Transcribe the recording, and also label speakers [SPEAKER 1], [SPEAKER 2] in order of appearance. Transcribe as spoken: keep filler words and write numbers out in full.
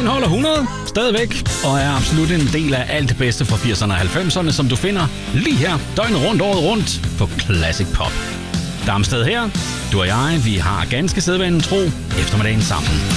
[SPEAKER 1] holder hundrede stadigvæk, og er absolut en del af alt det bedste fra firserne og halvfemserne, som du finder lige her, døgnet rundt, året rundt, på Classic Pop. Darmsted her, du og jeg, vi har ganske sædvanen tro eftermiddagen sammen.